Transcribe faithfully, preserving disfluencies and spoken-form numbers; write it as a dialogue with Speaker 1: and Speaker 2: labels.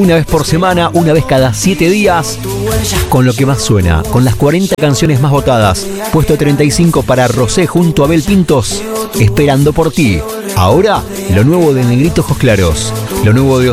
Speaker 1: Una vez por semana, una vez cada siete días, con lo que más suena, con las cuarenta canciones más votadas. Puesto treinta y cinco para Rosé junto a Abel Pintos, Esperando por ti. Ahora, lo nuevo de Negrito Ojos Claros, lo nuevo de